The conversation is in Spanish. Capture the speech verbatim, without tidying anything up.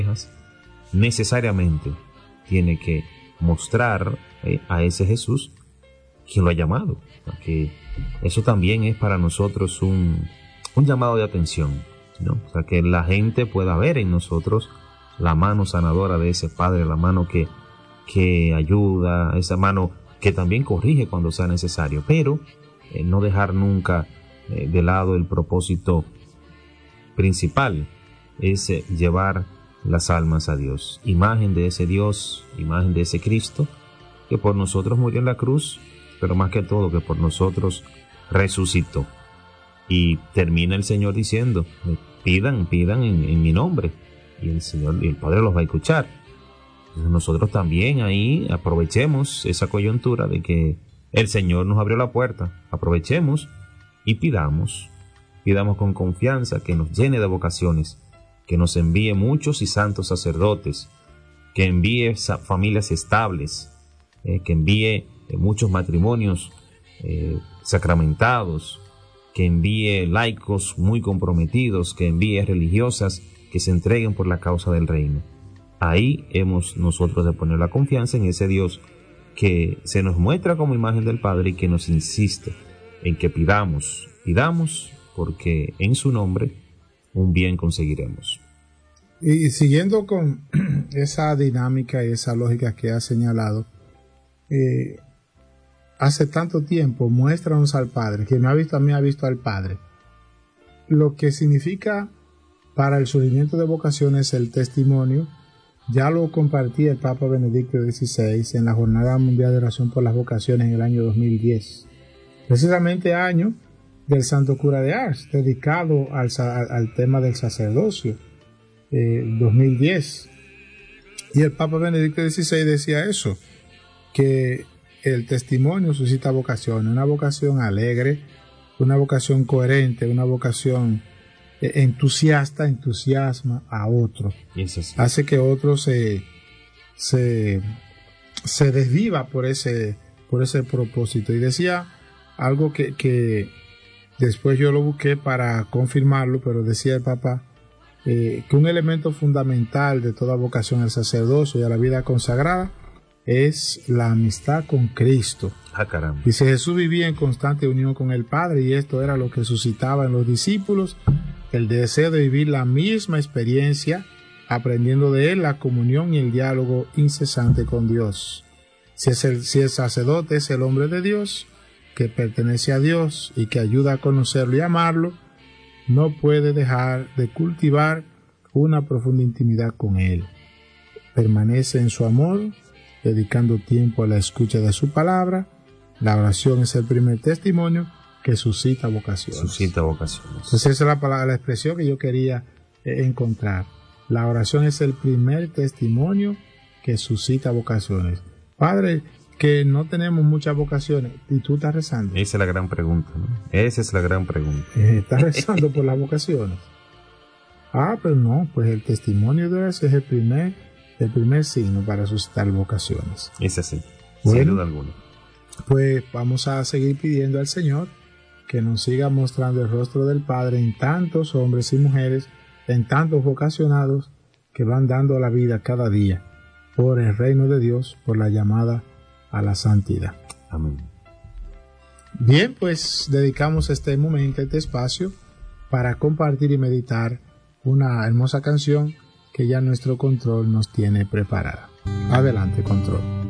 necesariamente tiene que mostrar eh, a ese Jesús quien lo ha llamado. Porque eso también es para nosotros un, un llamado de atención, ¿no? O sea, que la gente pueda ver en nosotros la mano sanadora de ese Padre, la mano que, que ayuda, esa mano que también corrige cuando sea necesario, pero eh, no dejar nunca eh, de lado el propósito principal, es eh, llevar las almas a Dios. Imagen de ese Dios, imagen de ese Cristo, que por nosotros murió en la cruz, pero más que todo que por nosotros resucitó. Y termina el Señor diciendo, pidan, pidan en, en mi nombre, y el Señor y el Padre los va a escuchar. Entonces nosotros también ahí aprovechemos esa coyuntura de que el Señor nos abrió la puerta, aprovechemos y pidamos, pidamos con confianza que nos llene de vocaciones, que nos envíe muchos y santos sacerdotes, que envíe familias estables, eh, que envíe eh, muchos matrimonios eh, sacramentados, que envíe laicos muy comprometidos, que envíe religiosas que se entreguen por la causa del reino. Ahí hemos nosotros de poner la confianza en ese Dios que se nos muestra como imagen del Padre y que nos insiste en que pidamos, pidamos, porque en su nombre un bien conseguiremos. Y siguiendo con esa dinámica y esa lógica que has señalado, eh, hace tanto tiempo muéstranos al Padre, quien me ha visto a mí ha visto al Padre, lo que significa para el surgimiento de vocaciones el testimonio. Ya lo compartía el Papa Benedicto dieciséis en la Jornada Mundial de Oración por las Vocaciones en el año dos mil diez, precisamente año del Santo Cura de Ars, dedicado al, al tema del sacerdocio, eh, dos mil diez. Y el Papa Benedicto dieciséis decía eso, que el testimonio suscita vocaciones, una vocación alegre, una vocación coherente, una vocación entusiasta, entusiasma a otro, sí. Hace que otro se, se, se desviva por ese, por ese propósito. Y decía algo que, que después yo lo busqué para confirmarlo, pero decía el Papa eh, que un elemento fundamental de toda vocación al sacerdocio y a la vida consagrada es la amistad con Cristo. Ah, caramba. Dice, Jesús vivía en constante unión con el Padre, y esto era lo que suscitaba en los discípulos el deseo de vivir la misma experiencia, aprendiendo de él la comunión y el diálogo incesante con Dios. Si, es el, si el sacerdote es el hombre de Dios, que pertenece a Dios y que ayuda a conocerlo y amarlo, no puede dejar de cultivar una profunda intimidad con él. Permanece en su amor, dedicando tiempo a la escucha de su palabra. La oración es el primer testimonio que suscita vocaciones. Suscita vocaciones. Entonces esa es la palabra, la expresión que yo quería eh, encontrar. La oración es el primer testimonio que suscita vocaciones. Padre, que no tenemos muchas vocaciones, ¿y tú estás rezando? Esa es la gran pregunta, ¿no? Esa es la gran pregunta. Eh, ¿Estás rezando por las vocaciones? Ah, pero no, pues el testimonio de Dios es el primer, el primer signo para suscitar vocaciones. Es así, bueno, sin duda alguna. Pues vamos a seguir pidiendo al Señor que nos siga mostrando el rostro del Padre en tantos hombres y mujeres, en tantos vocacionados que van dando la vida cada día por el reino de Dios, por la llamada a la santidad. Amén. Bien, pues dedicamos este momento, este espacio, para compartir y meditar una hermosa canción que ya nuestro control nos tiene preparada. Adelante, control.